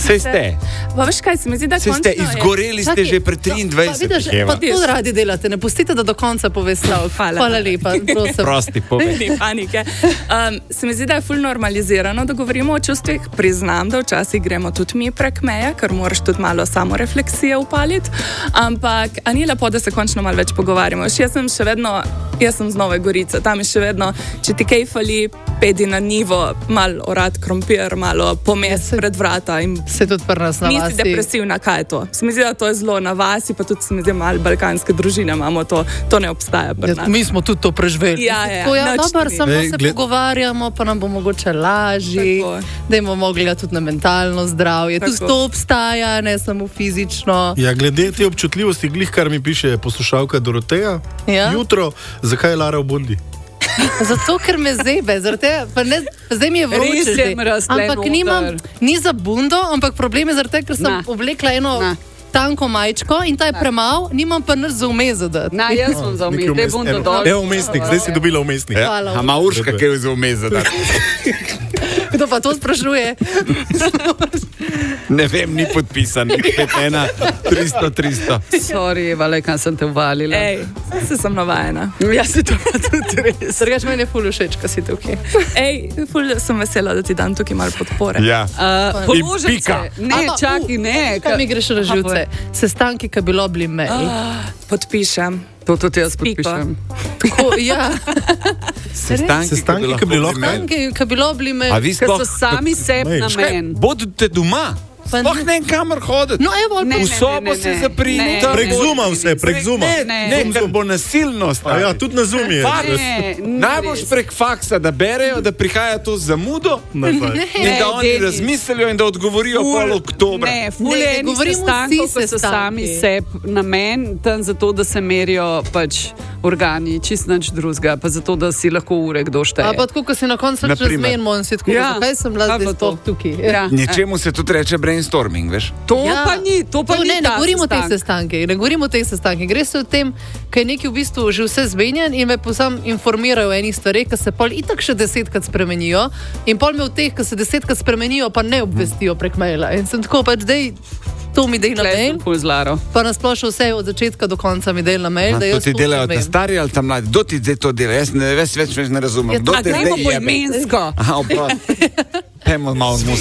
Sej ste. Pa veš kaj, se mi zdi, da Sej ste, izgoreli ste že pred 23. Pa to radi delate, ne pustite, da do konca pove stavek. Hvala lepa. Prosti, povej. Ni panike. Se mi zdi, da je ful normalizirano, da govorimo o čustvih. Priznam, da včasih gremo tudi mi prek meje, ker moraš tudi malo samorefleksije upaliti. Ampak, a ni lepo, da se končno malo več pogovarjamo. Jaz sem z Nove Gorice, tam je še vedno, če ti kaj fali, pedi na nivo, malo orad krompir, malo pomes pred vrata. Se tudi pri nas na vasi. Nisi depresivna, kaj je to? Se mi zdi, da to je zelo na vasi, pa tudi se mi zdi, malo balkanske družine imamo to ne obstaja pri nas. Mi smo tudi to preživeli. Dobar, samo se pogovarjamo, pa nam bo mogoče lažji, da imamo mogli tudi na mentalno zdravje. Tudi to obstaja, ne samo fizično. Ja, glede te občutljivosti, glih, kar mi piše poslušalka Doroteja, jutro, zakaj je Lara v bundi? Zato, ker me zebe, zdaj mi je vroče. Ampak ni za bundo, ampak problem je zaradi tega, ker sem oblekla eno tanko majčko in ta je premal, nimam pa nič za vmes zadati. Jaz sem za vmes, te bundo dol. Evo umestnik, zdaj si dobila umestnik. A ima Urška, kaj je za vmes zadati? Kdo pa to sprašuje? Ne vem, ni podpisan. 300. Sorry, Valeka, sem te uvalila. Se sem navajena. Jaz se to pa tudi res. Drugač meni je ful všeč, kaj si tukaj. Ful sem vesela, da ti dam tukaj malo podpore. Ja. Položnice. Ne, čaki, ne. Kaj mi greš na živce? Sestanki, ki bi bili mail. Podpišem. To tudi jaz podpišem. Tako, ja. Sestanki, ki bi bili mail. Ker so sami sebi namen. Bodite doma. Sploh ne kamor hoditi. No, evo, v sobo se zaprini. Prek Zooma. Ne, ker bo nasilnost. Ja, tudi na Zoom je. Najboljš prek faksa, da berejo, da prihaja to zamudo in da oni razmislijo in da odgovorijo pol oktobra. Ne, fulje enih sestankov, ko so sami sebi namen, tam zato, da se merijo pač organi, čist nič drugega, pa zato, da si lahko ure kdo šteje. Pa tako, ko si na koncu razmenimo in si tako, zakaj sem bila zdaj sploh tukaj. Ničemu se tudi reče brainstorming, veš? To pa ni ne govorimo o teh sestankih. Gre se o tem, kaj je nekaj v bistvu že vse zmenjen in me posam informirajo o enih stvareh, ki se pol itak še 10-krat spremenijo in pol me v teh, ki se 10-krat spremenijo, pa ne obvestijo prek maila. In sem tako, pač dej, to mi dej na mail, pa nasplošno vse od začetka do konca mi dej na mail. To ti delajo ta stari ali ta mladi? Kdo ti zdaj to dela? Jaz več ne razumem. Gremo poimensko. Pejmo malo